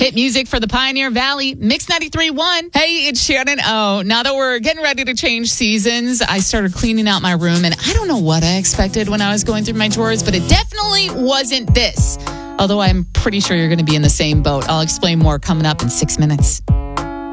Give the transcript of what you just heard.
Hit music for the Pioneer Valley, Mix 93.1. Hey, it's Shannon O. Now that we're getting ready to change seasons, I started cleaning out my room, and I don't know what I expected when I was going through my drawers, but it definitely wasn't this. Although I'm pretty sure you're going to be in the same boat. I'll explain more coming up in 6 minutes.